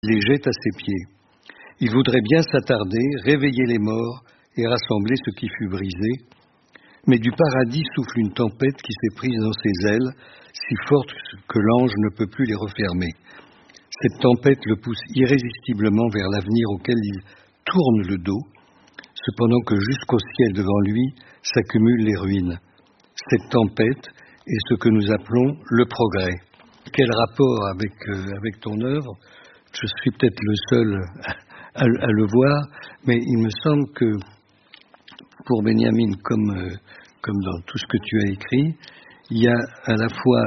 les jette à ses pieds. Il voudrait bien s'attarder, réveiller les morts et rassembler ce qui fut brisé, mais du paradis souffle une tempête qui s'est prise dans ses ailes, si forte que l'ange ne peut plus les refermer. Cette tempête le pousse irrésistiblement vers l'avenir auquel il tourne le dos, cependant que jusqu'au ciel devant lui s'accumulent les ruines. Cette tempête est ce que nous appelons le progrès. Quel rapport avec ton œuvre? Je suis peut-être le seul à le voir, mais il me semble que pour Benjamin, comme dans tout ce que tu as écrit, il y a à la fois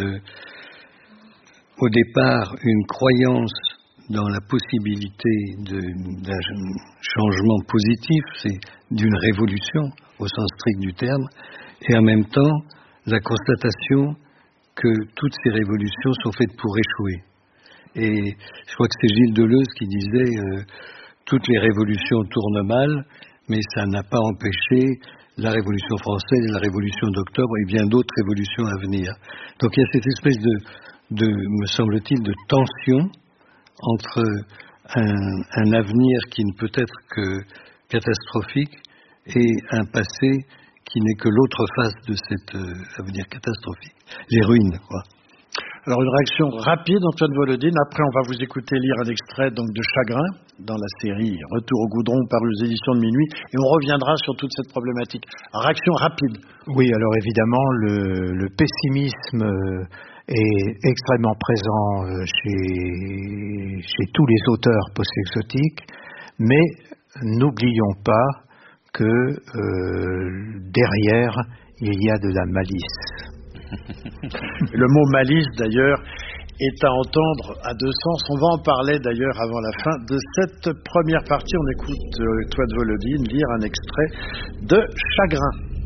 au départ une croyance dans la possibilité d'un changement positif, c'est d'une révolution au sens strict du terme, et en même temps la constatation que toutes ces révolutions sont faites pour échouer. Et je crois que c'est Gilles Deleuze qui disait toutes les révolutions tournent mal, mais ça n'a pas empêché la Révolution française et la Révolution d'octobre et bien d'autres révolutions à venir. Donc il y a cette espèce me semble-t-il, de tension entre un avenir qui ne peut être que catastrophique et un passé qui n'est que l'autre face de cet avenir catastrophique. Les ruines, quoi. Alors une réaction rapide, Antoine Volodine. Après, on va vous écouter lire un extrait donc de Chagrin dans la série Retour au goudron paru aux éditions de Minuit, et on reviendra sur toute cette problématique. Réaction rapide. Oui, alors évidemment, le pessimisme est extrêmement présent chez tous les auteurs post-exotiques, mais n'oublions pas que derrière, il y a de la malice. Le mot malice, d'ailleurs, est à entendre à deux sens. On va en parler, d'ailleurs, avant la fin de cette première partie. On écoute Antoine Volodine lire un extrait de Chagrin.